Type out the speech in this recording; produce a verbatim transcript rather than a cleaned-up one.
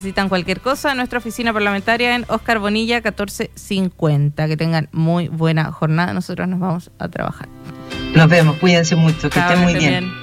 Necesitan cualquier cosa, nuestra oficina parlamentaria en Oscar Bonilla catorce cincuenta. Que tengan muy buena jornada. Nosotros nos vamos a trabajar. Nos vemos, cuídense mucho, que Chao, estén muy que estén bien. bien.